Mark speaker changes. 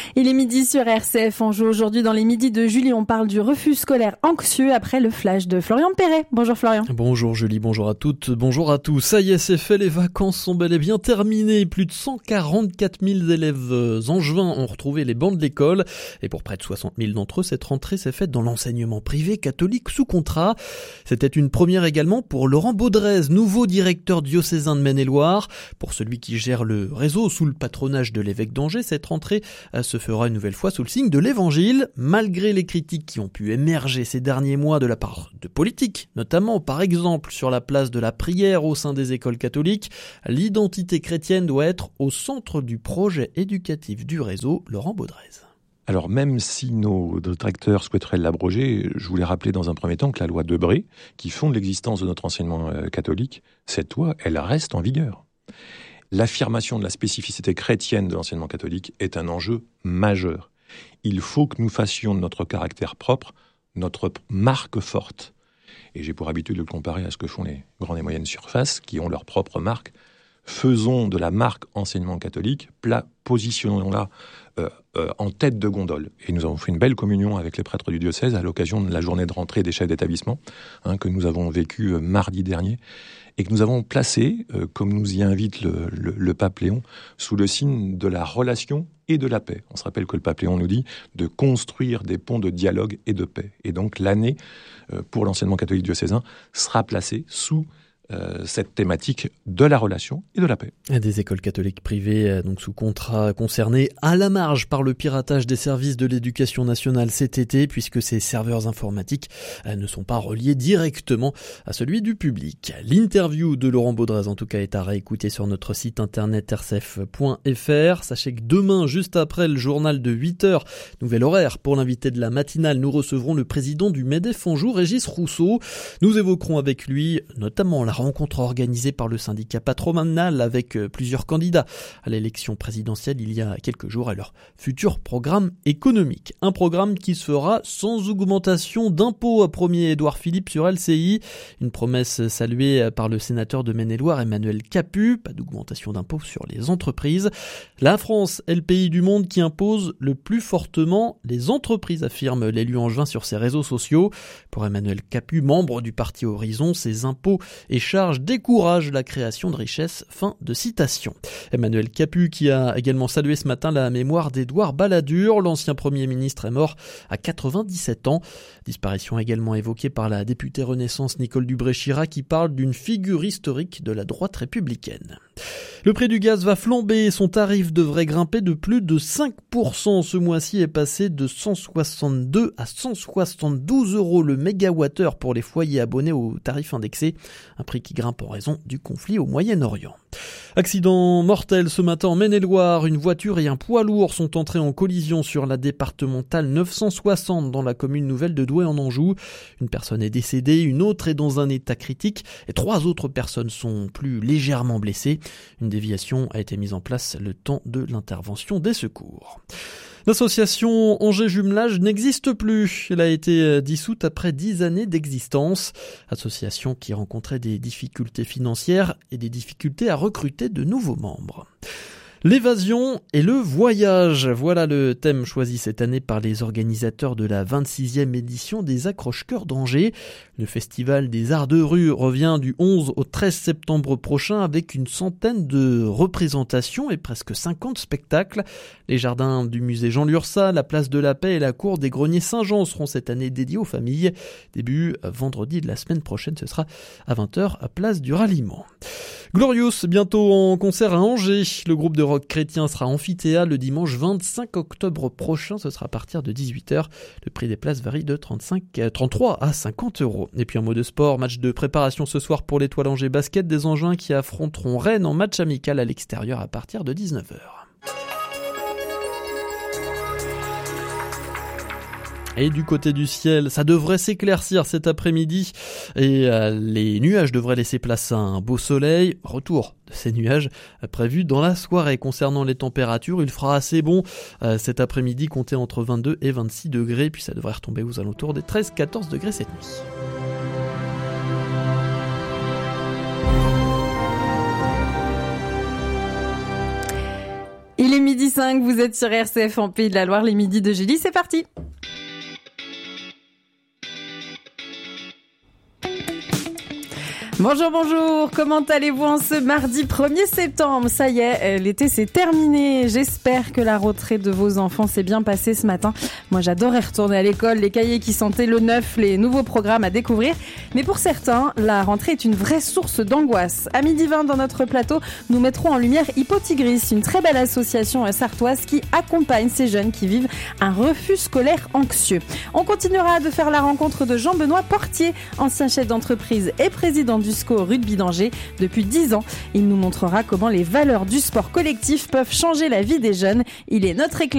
Speaker 1: Il est midi sur RCF. On joue aujourd'hui dans les midis de Julie. On parle du refus scolaire anxieux après le flash de Florian Perret. Bonjour Florian.
Speaker 2: Bonjour Julie, bonjour à toutes, bonjour à tous. Ça y est, c'est fait, les vacances sont bel et bien terminées. Plus de 144 000 élèves angevins ont retrouvé les bancs de l'école. Et pour près de 60 000 d'entre eux, cette rentrée s'est faite dans l'enseignement privé catholique sous contrat. C'était une première également pour Laurent Baudrez, nouveau directeur diocésain de Maine-et-Loire. Pour celui qui gère le réseau sous le patronage de l'évêque d'Angers, cette rentrée se fera une nouvelle fois sous le signe de l'évangile. Malgré les critiques qui ont pu émerger ces derniers mois de la part de politiques, notamment par exemple sur la place de la prière au sein des écoles catholiques, l'identité chrétienne doit être au centre du projet éducatif du réseau. Laurent Baudrez.
Speaker 3: Alors même si nos détracteurs souhaiteraient l'abroger, je voulais rappeler dans un premier temps que la loi Debré, qui fonde l'existence de notre enseignement catholique, cette loi, elle reste en vigueur. L'affirmation de la spécificité chrétienne de l'enseignement catholique est un enjeu majeur. Il faut que nous fassions de notre caractère propre notre marque forte. Et j'ai pour habitude de le comparer à ce que font les grandes et moyennes surfaces, qui ont leur propre marque. Faisons de la marque enseignement catholique, positionnons-la en tête de gondole. Et nous avons fait une belle communion avec les prêtres du diocèse à l'occasion de la journée de rentrée des chefs d'établissement, que nous avons vécu mardi dernier, et que nous avons placé, comme nous y invite le pape Léon, sous le signe de la relation et de la paix. On se rappelle que le pape Léon nous dit de construire des ponts de dialogue et de paix. Et donc l'année pour l'enseignement catholique diocésain sera placée sous cette thématique de la relation et de la paix.
Speaker 2: Des écoles catholiques privées donc sous contrat concernées à la marge par le piratage des services de l'éducation nationale cet été, puisque ces serveurs informatiques ne sont pas reliés directement à celui du public. L'interview de Laurent Baudrez en tout cas est à réécouter sur notre site internet rcf.fr. Sachez que demain, juste après le journal de 8h, nouvel horaire pour l'invité de la matinale, nous recevrons le président du MEDEF Anjou, Régis Rousseau. Nous évoquerons avec lui notamment la rencontre organisée par le syndicat patronal avec plusieurs candidats à l'élection présidentielle il y a quelques jours et leur futur programme économique. Un programme qui se fera sans augmentation d'impôts, a promis Édouard Philippe sur LCI. Une promesse saluée par le sénateur de Maine-et-Loire Emmanuel Capus. Pas d'augmentation d'impôts sur les entreprises. La France est le pays du monde qui impose le plus fortement les entreprises, affirme l'élu angevin sur ses réseaux sociaux. Pour Emmanuel Capus, membre du parti Horizon, ces impôts et charges découragent la création de richesses. Fin de citation. Emmanuel Capus qui a également salué ce matin la mémoire d'Édouard Balladur. L'ancien Premier ministre est mort à 97 ans. Disparition également évoquée par la députée Renaissance Nicole Dubré-Chirat qui parle d'une figure historique de la droite républicaine. Le prix du gaz va flamber, son tarif devrait grimper de plus de 5%. Ce mois-ci est passé de 162 à 172 € le mégawattheure pour les foyers abonnés au tarif indexé, un prix qui grimpe en raison du conflit au Moyen-Orient. Accident mortel ce matin en Maine-et-Loire, une voiture et un poids lourd sont entrés en collision sur la départementale 960 dans la commune nouvelle de Douai en Anjou. Une personne est décédée, une autre est dans un état critique et 3 autres personnes sont plus légèrement blessées. Une déviation a été mise en place le temps de l'intervention des secours. L'association Angers Jumelage n'existe plus. Elle a été dissoute après 10 années d'existence. Association qui rencontrait des difficultés financières et des difficultés à recruter de nouveaux membres. L'évasion et le voyage, voilà le thème choisi cette année par les organisateurs de la 26e édition des Accroche-Cœurs d'Angers. Le festival des arts de rue revient du 11 au 13 septembre prochain avec une centaine de représentations et presque 50 spectacles. Les jardins du musée Jean Lurçat, la place de la Paix et la cour des Greniers Saint-Jean seront cette année dédiés aux familles. Début vendredi de la semaine prochaine, ce sera à 20h à place du Ralliement. Glorious, bientôt en concert à Angers. Le groupe de rock chrétien sera amphithéâtre le dimanche 25 octobre prochain. Ce sera à partir de 18h. Le prix des places varie de 33 à 50 €. Et puis en mot de sport, match de préparation ce soir pour l'Étoile Angers Basket des Angevins qui affronteront Rennes en match amical à l'extérieur à partir de 19h. Et du côté du ciel, ça devrait s'éclaircir cet après-midi et les nuages devraient laisser place à un beau soleil. Retour de ces nuages prévus dans la soirée. Concernant les températures, il fera assez bon cet après-midi, comptez entre 22 et 26 degrés, puis ça devrait retomber aux alentours des 13-14 degrés cette nuit.
Speaker 1: Il est midi 6h05, vous êtes sur RCF en Pays de la Loire, les midis de Julie, c'est parti. Bonjour, comment allez-vous en ce mardi 1er septembre? Ça y est, l'été c'est terminé. J'espère que la rentrée de vos enfants s'est bien passée ce matin. Moi j'adorais retourner à l'école, les cahiers qui sentaient le neuf, les nouveaux programmes à découvrir. Mais pour certains, la rentrée est une vraie source d'angoisse. À 12h20 dans notre plateau, nous mettrons en lumière Hypotigris, une très belle association sartoise qui accompagne ces jeunes qui vivent un refus scolaire anxieux. On continuera de faire la rencontre de Jean-Benoît Portier, ancien chef d'entreprise et président du SCO Rugby d'Angers. Depuis 10 ans, il nous montrera comment les valeurs du sport collectif peuvent changer la vie des jeunes. Il est notre éclaireur.